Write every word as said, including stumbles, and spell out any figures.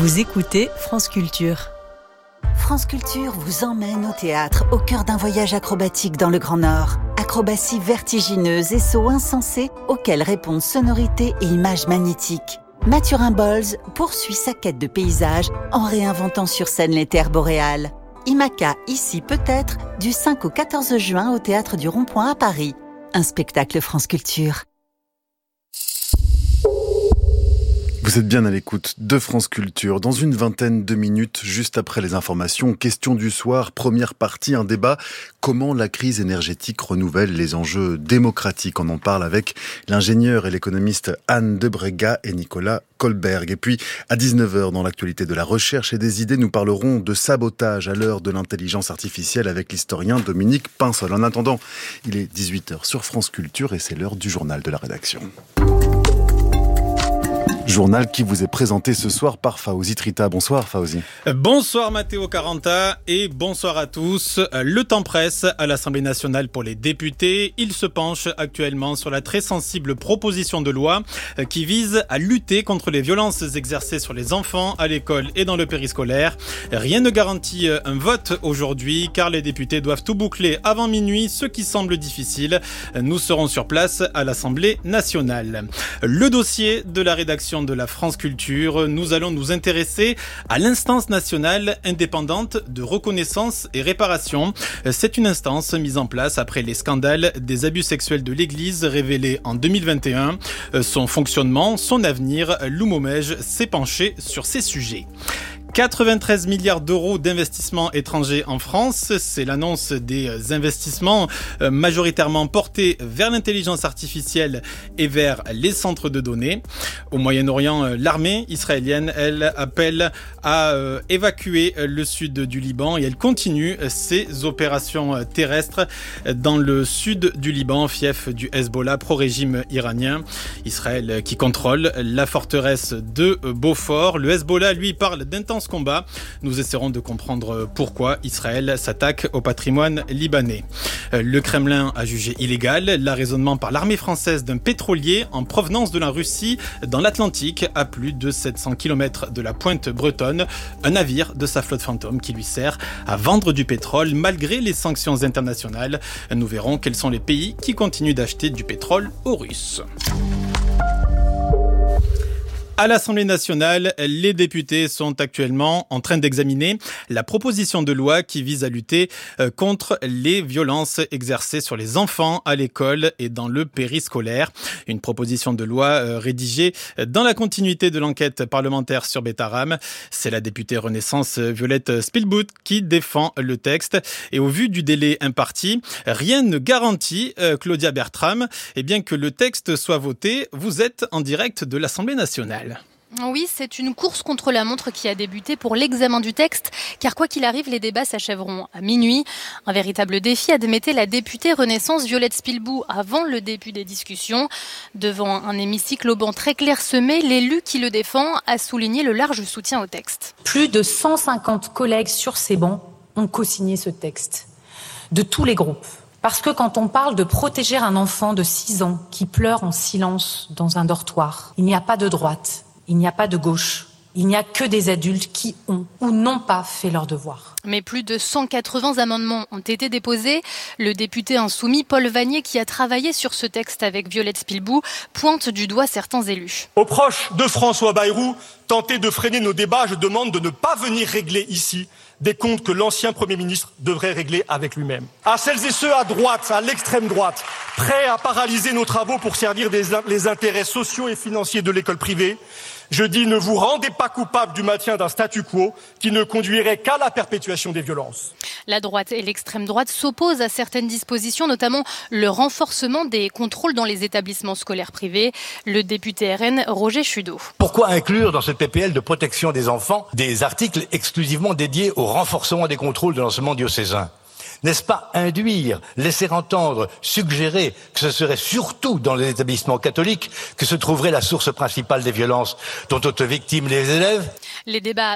Vous écoutez France Culture. France Culture vous emmène au théâtre au cœur d'un voyage acrobatique dans le Grand Nord. Acrobatie vertigineuse et sauts insensés auxquels répondent sonorités et images magnétiques. Mathurin Bolz poursuit sa quête de paysages en réinventant sur scène les terres boréales. IMACA, ici peut-être, du cinq au quatorze juin au Théâtre du Rond-Point à Paris. Un spectacle France Culture. Vous êtes bien à l'écoute de France Culture. Dans une vingtaine de minutes, juste après les informations, question du soir, première partie, un débat. Comment la crise énergétique renouvelle les enjeux démocratiques? On en parle avec l'ingénieur et l'économiste Anne Debrega et Nicolas Kolberg. Et puis, à dix-neuf heures, dans l'actualité de la recherche et des idées, nous parlerons de sabotage à l'heure de l'intelligence artificielle avec l'historien Dominique Pinsol. En attendant, il est dix-huit heures sur France Culture et c'est l'heure du journal de la rédaction. Journal qui vous est présenté ce soir par Fawzi Trita. Bonsoir Fawzi. Bonsoir Matteo Caranta et bonsoir à tous. Le temps presse à l'Assemblée nationale pour les députés. Ils se penchent actuellement sur la très sensible proposition de loi qui vise à lutter contre les violences exercées sur les enfants à l'école et dans le périscolaire. Rien ne garantit un vote aujourd'hui car les députés doivent tout boucler avant minuit, ce qui semble difficile. Nous serons sur place à l'Assemblée nationale. Le dossier de la rédaction de la France Culture, nous allons nous intéresser à l'instance nationale indépendante de reconnaissance et réparation. C'est une instance mise en place après les scandales des abus sexuels de l'Église révélés en deux mille vingt et un. Son fonctionnement, son avenir, Lou Momège s'est penché sur ces sujets. quatre-vingt-treize milliards d'euros d'investissements étrangers en France. C'est l'annonce des investissements majoritairement portés vers l'intelligence artificielle et vers les centres de données. Au Moyen-Orient, l'armée israélienne, elle, appelle à évacuer le sud du Liban et elle continue ses opérations terrestres dans le sud du Liban, fief du Hezbollah, pro-régime iranien. Israël qui contrôle la forteresse de Beaufort. Le Hezbollah, lui, parle d'intenses combat. Nous essaierons de comprendre pourquoi Israël s'attaque au patrimoine libanais. Le Kremlin a jugé illégal l'arraisonnement par l'armée française d'un pétrolier en provenance de la Russie dans l'Atlantique à plus de sept cents kilomètres de la pointe bretonne. Un navire de sa flotte fantôme qui lui sert à vendre du pétrole malgré les sanctions internationales. Nous verrons quels sont les pays qui continuent d'acheter du pétrole aux Russes. À l'Assemblée nationale, les députés sont actuellement en train d'examiner la proposition de loi qui vise à lutter contre les violences exercées sur les enfants à l'école et dans le périscolaire. Une proposition de loi rédigée dans la continuité de l'enquête parlementaire sur Betaram. C'est la députée Renaissance Violette Spielbout qui défend le texte. Et au vu du délai imparti, rien ne garantit, Claudia Bertram, eh bien que le texte soit voté. Vous êtes en direct de l'Assemblée nationale. Oui, c'est une course contre la montre qui a débuté pour l'examen du texte, car quoi qu'il arrive, les débats s'achèveront à minuit. Un véritable défi, admettait la députée Renaissance Violette Spielbout avant le début des discussions. Devant un hémicycle au banc très clairsemé, l'élu qui le défend a souligné le large soutien au texte. Plus de cent cinquante collègues sur ces bancs ont co-signé ce texte, de tous les groupes. Parce que quand on parle de protéger un enfant de six ans qui pleure en silence dans un dortoir, il n'y a pas de droite. Il n'y a pas de gauche, il n'y a que des adultes qui ont ou n'ont pas fait leur devoir. Mais plus de cent quatre-vingts amendements ont été déposés. Le député insoumis Paul Vanier, qui a travaillé sur ce texte avec Violette Spielbout, pointe du doigt certains élus. Aux proches de François Bayrou, tenter de freiner nos débats, je demande de ne pas venir régler ici des comptes que l'ancien Premier ministre devrait régler avec lui-même. À celles et ceux à droite, à l'extrême droite, prêts à paralyser nos travaux pour servir des, les intérêts sociaux et financiers de l'école privée, je dis ne vous rendez pas coupable du maintien d'un statu quo qui ne conduirait qu'à la perpétuation des violences. La droite et l'extrême droite s'opposent à certaines dispositions, notamment le renforcement des contrôles dans les établissements scolaires privés. Le député R N, Roger Chudeau. Pourquoi inclure dans cette P P L de protection des enfants des articles exclusivement dédiés au renforcement des contrôles de l'enseignement diocésain ? N'est-ce pas induire, laisser entendre, suggérer que ce serait surtout dans les établissements catholiques que se trouverait la source principale des violences dont sont victimes les élèves ? Les débats